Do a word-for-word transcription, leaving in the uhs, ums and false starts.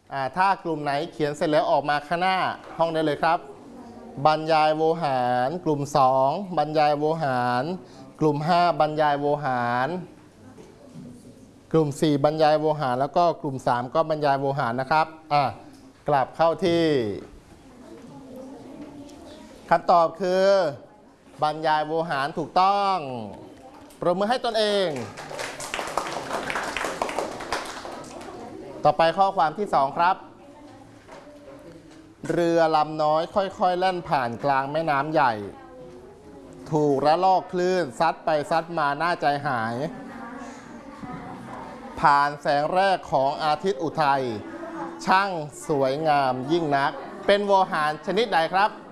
อ่าถ้ากลุ่มไหนเขียนเสร็จแล้วออกมาข้างหน้าห้องได้เลยครับบรรยายโวหารกลุ่มสองบรรยายโวหารกลุ่มห้าบรรยายโวหารกลุ่มสี่บรรยายโวหารแล้วก็กลุ่มสามก็บรรยายโวหารนะครับอ่ะกลับเข้าที่คำตอบคือบรรยายโวหารถูกต้องปรบมือให้ตนเองต่อไปข้อความที่สองครับเรือลำน้อยค่อยๆแล่นผ่านกลางแม่น้ำใหญ่ถูกระลอกคลื่นซัดไปซัดมาหน้าใจหายผ่านแสงแรกของอาทิตย์อุทัยช่างสวยงามยิ่งนักเป็นโวหารชนิดใดครับ